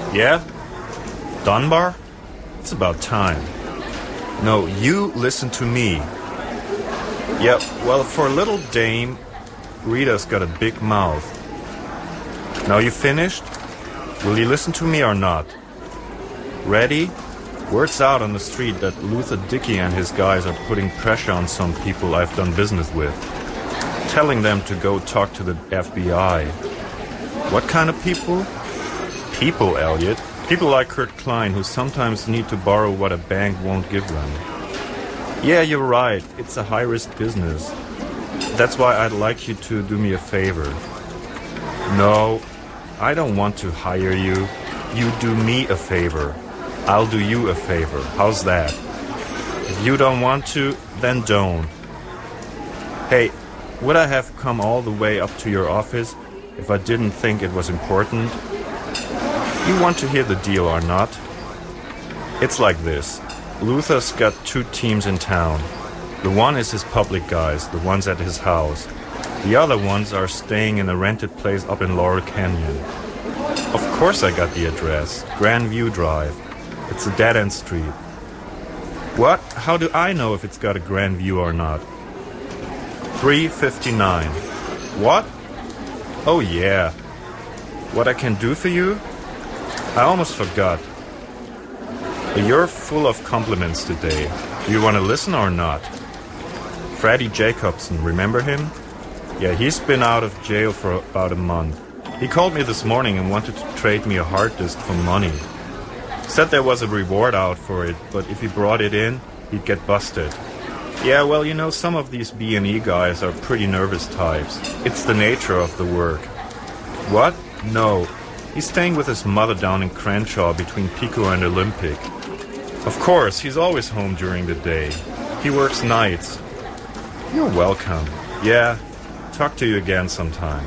Yeah? Dunbar? It's about time. No, you listen to me. Yeah, well, for a little dame, Rita's got a big mouth. Now you finished? Will you listen to me or not? Ready? Word's out on the street that Luther Dickey and his guys are putting pressure on some people I've done business with. Telling them to go talk to the FBI. What kind of people? People, Elliot. People like Kurt Klein who sometimes need to borrow what a bank won't give them. Yeah, you're right. It's a high-risk business. That's why I'd like you to do me a favor. No, I don't want to hire you. You do me a favor. I'll do you a favor. How's that? If you don't want to, then don't. Hey, would I have come all the way up to your office if I didn't think it was important? You want to hear the deal or not? It's like this. Luther's got 2 teams in town. The one is his public guys, the ones at his house. The other ones are staying in a rented place up in Laurel Canyon. Of course I got the address. Grandview Drive. It's a dead-end street. What? How do I know if it's got a grand view or not? 359. What? Oh yeah. What I can do for you? I almost forgot. You're full of compliments today. Do you want to listen or not? Freddie Jacobson, remember him? Yeah, he's been out of jail for about a month. He called me this morning and wanted to trade me a hard disk for money. Said there was a reward out for it, but if he brought it in, he'd get busted. Yeah, well, you know, some of these B&E guys are pretty nervous types. It's the nature of the work. What? No. He's staying with his mother down in Crenshaw between Pico and Olympic. Of course, he's always home during the day. He works nights. You're welcome. Yeah, talk to you again sometime.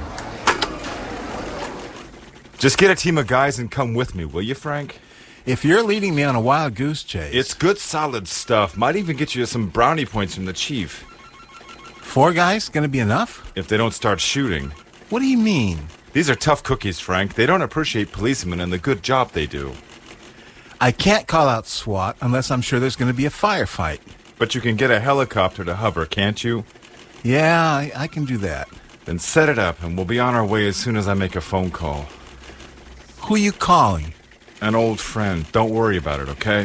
Just get a team of guys and come with me, will you, Frank? If you're leading me on a wild goose chase... It's good, solid stuff. Might even get you some brownie points from the chief. 4 guys gonna be enough? If they don't start shooting. What do you mean? These are tough cookies, Frank. They don't appreciate policemen and the good job they do. I can't call out SWAT unless I'm sure there's gonna be a firefight. But you can get a helicopter to hover, can't you? Yeah, I can do that. Then set it up, and we'll be on our way as soon as I make a phone call. Who you calling? An old friend. Don't worry about it, okay?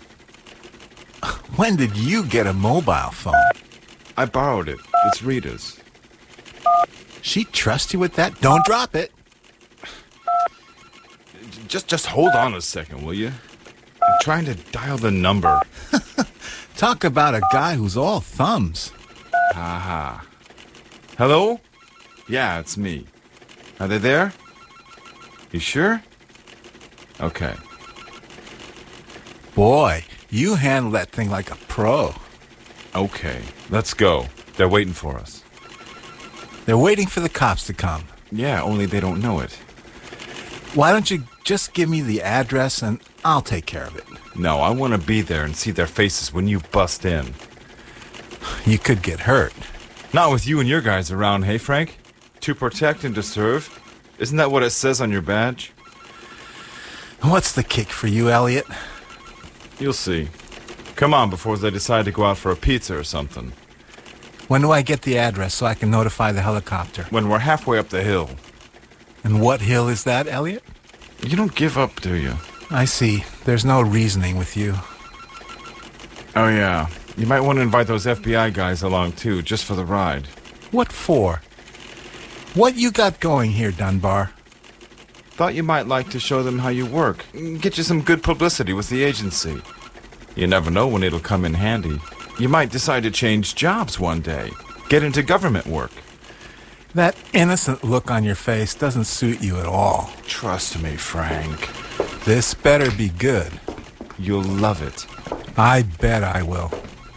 When did you get a mobile phone? I borrowed it. It's Rita's. She trusts you with that? Don't drop it. Just hold on a second, will you? I'm trying to dial the number. Talk about a guy who's all thumbs. Haha. Hello? Yeah, it's me. Are they there? You sure? Okay. Boy, you handle that thing like a pro. Okay, let's go. They're waiting for us. They're waiting for the cops to come. Yeah, only they don't know it. Why don't you just give me the address and I'll take care of it? No, I want to be there and see their faces when you bust in. You could get hurt. Not with you and your guys around, hey, Frank? To protect and to serve? Isn't that what it says on your badge? What's the kick for you, Elliot? You'll see. Come on before they decide to go out for a pizza or something. When do I get the address so I can notify the helicopter? When we're halfway up the hill. And what hill is that, Elliot? You don't give up, do you? I see. There's no reasoning with you. Oh, yeah. You might want to invite those FBI guys along, too, just for the ride. What for? What you got going here, Dunbar? Thought you might like to show them how you work. Get you some good publicity with the agency. You never know when it'll come in handy. You might decide to change jobs one day. Get into government work. That innocent look on your face doesn't suit you at all. Trust me, Frank. This better be good. You'll love it. I bet I will.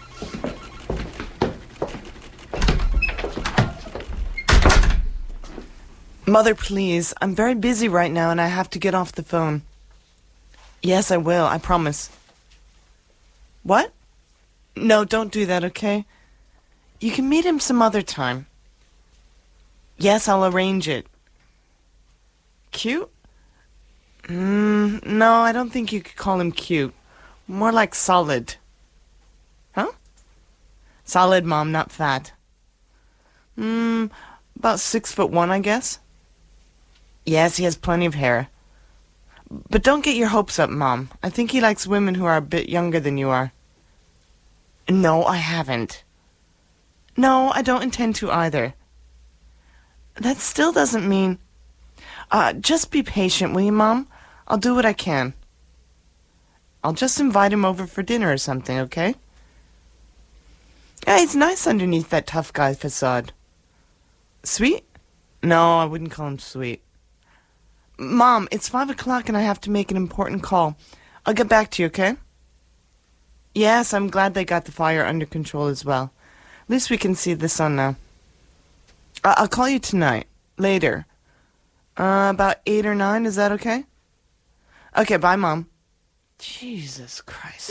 Mother, please. I'm very busy right now and I have to get off the phone. Yes, I will. I promise. What? No, don't do that, okay? You can meet him some other time. Yes, I'll arrange it. Cute? No, I don't think you could call him cute. More like solid. Huh? Solid, Mom, not fat. About 6'1", I guess. Yes, he has plenty of hair. But don't get your hopes up, Mom. I think he likes women who are a bit younger than you are. No, I haven't. No, I don't intend to either. That still doesn't mean... just be patient, will you, Mom? I'll do what I can. I'll just invite him over for dinner or something, okay? Yeah, he's nice underneath that tough guy facade. Sweet? No, I wouldn't call him sweet. Mom, it's 5 o'clock and I have to make an important call. I'll get back to you, okay? Yes, I'm glad they got the fire under control as well. At least we can see the sun now. I'll call you tonight. Later. About 8 or 9, is that okay? Okay, bye, Mom. Jesus Christ.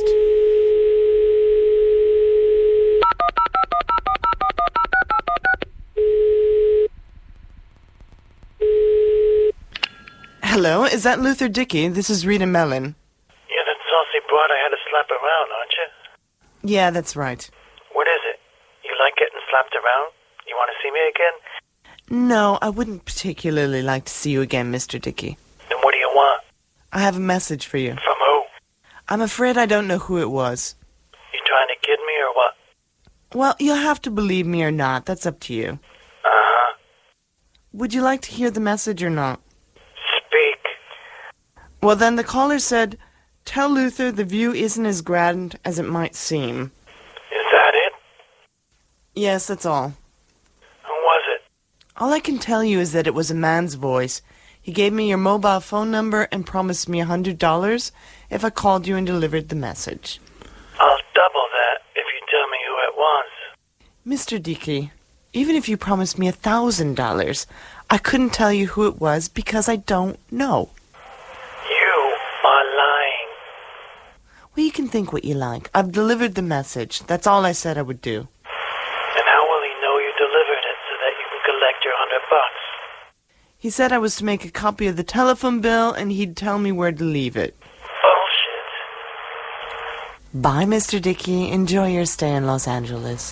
Hello, is that Luther Dickey? This is Rita Mellon. You're that saucy broad I had to slap around, aren't you? Yeah, that's right. What is it? You like getting slapped around? You want to see me again? No, I wouldn't particularly like to see you again, Mr. Dickey. Then what do you want? I have a message for you. From who? I'm afraid I don't know who it was. You trying to kid me or what? Well, you'll have to believe me or not. That's up to you. Uh-huh. Would you like to hear the message or not? Speak. Well, then the caller said, "Tell Luther the view isn't as grand as it might seem." Is that it? Yes, that's all. Who was it? All I can tell you is that it was a man's voice. He gave me your mobile phone number and promised me $100 if I called you and delivered the message. I'll double that if you tell me who it was. Mr. Dickey, even if you promised me $1,000, I couldn't tell you who it was because I don't know. You are lying. Well, you can think what you like. I've delivered the message. That's all I said I would do. And how will he know you delivered it so that you can collect your $100? He said I was to make a copy of the telephone bill and he'd tell me where to leave it. Bullshit. Bye, Mr. Dickey. Enjoy your stay in Los Angeles.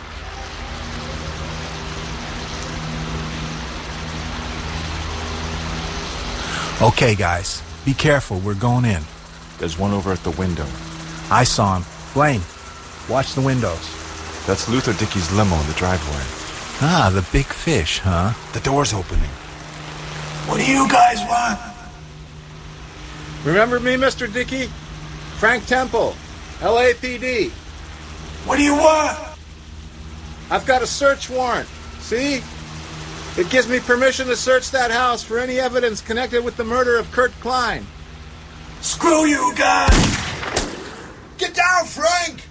Okay, guys. Be careful. We're going in. There's one over at the window. I saw him. Blaine, watch the windows. That's Luther Dickey's limo in the driveway. Ah, the big fish, huh? The door's opening. What do you guys want? Remember me, Mr. Dickey? Frank Temple, LAPD. What do you want? I've got a search warrant. See? It gives me permission to search that house for any evidence connected with the murder of Kurt Klein. Screw you guys! Get down, Frank!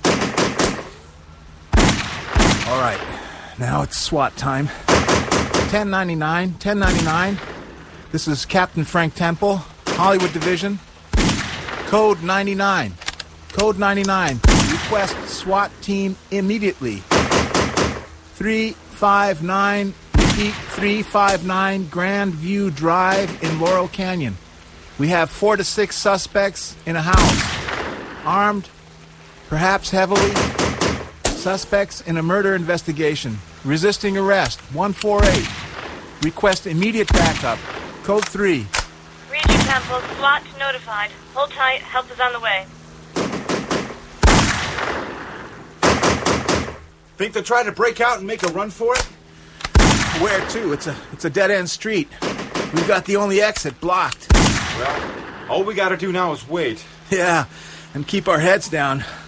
All right, now it's SWAT time. 1099. This is Captain Frank Temple, Hollywood Division. Code 99. Code 99. Request SWAT team immediately. 359, repeat, 359 Grandview Drive in Laurel Canyon. We have 4 to 6 suspects in a house. Armed, perhaps heavily. Suspects in a murder investigation. Resisting arrest, 148. Request immediate backup. Code 3. Region Temple, SWAT notified. Hold tight, help is on the way. Think they'll try to break out and make a run for it? Where to? It's a dead-end street. We've got the only exit blocked. Well, all we gotta do now is wait. Yeah, and keep our heads down.